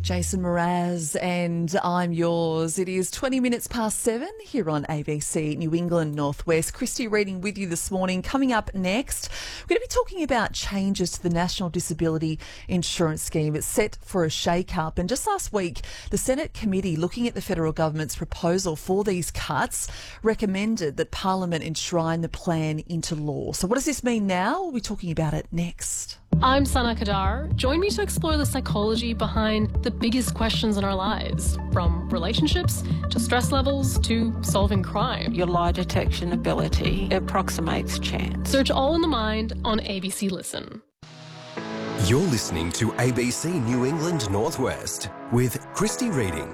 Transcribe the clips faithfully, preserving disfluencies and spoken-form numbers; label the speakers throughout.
Speaker 1: Jason Mraz and I'm yours. It is twenty minutes past seven here on A B C New England Northwest. Christy reading with you this morning. Coming up next, we're going to be talking about changes to the National Disability Insurance Scheme. It's set for a shake-up, and just last week the Senate committee looking at the federal government's proposal for these cuts recommended that Parliament enshrine the plan into law. So what does this mean now? We'll be talking about it next.
Speaker 2: I'm Sana Kadar. Join me to explore the psychology behind the biggest questions in our lives, from relationships to stress levels to solving crime.
Speaker 3: Your lie detection ability approximates chance.
Speaker 2: Search All in the Mind on A B C Listen.
Speaker 4: You're listening to A B C New England Northwest with Christy Reading.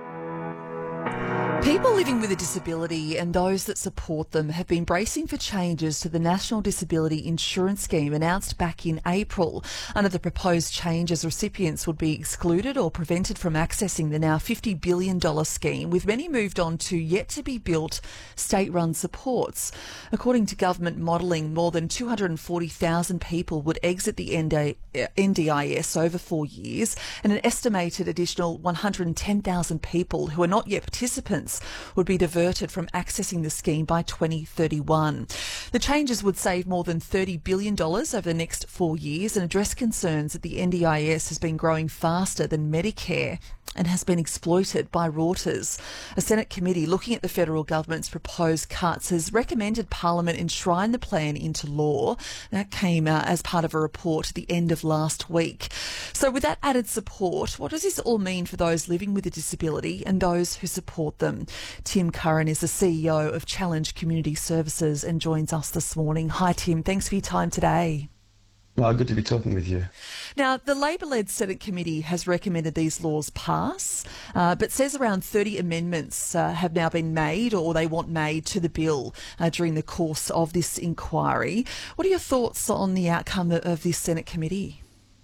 Speaker 1: People living with a disability and those that support them have been bracing for changes to the National Disability Insurance Scheme announced back in April. Under the proposed changes, recipients would be excluded or prevented from accessing the now fifty billion dollars scheme, with many moved on to yet-to-be-built state-run supports. According to government modelling, more than two hundred forty thousand people would exit the N D I S over four years, and an estimated additional one hundred ten thousand people who are not yet participants would be diverted from accessing the scheme by twenty thirty-one. The changes would save more than thirty billion dollars over the next four years and address concerns that the N D I S has been growing faster than Medicare and has been exploited by Reuters. A Senate committee looking at the federal government's proposed cuts has recommended Parliament enshrine the plan into law. That came uh, as part of a report at the end of last week. So with that added support, what does this all mean for those living with a disability and those who support them? Tim Curran is the C E O of Challenge Community Services and joins us this morning. Hi Tim, thanks for your time today.
Speaker 5: Well, good to be talking with you.
Speaker 1: Now, the Labor-led Senate committee has recommended these laws pass, uh, but says around thirty amendments uh, have now been made, or they want made, to the bill uh, during the course of this inquiry. What are your thoughts on the outcome of this Senate committee?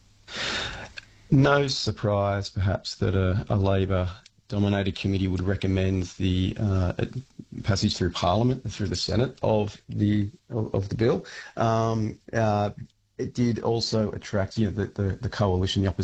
Speaker 5: No surprise, perhaps, that a, a Labor-dominated committee would recommend the uh, passage through Parliament, through the Senate, of the of the bill. Um, uh, It did also attract, you know, the, the, the coalition, the opposition.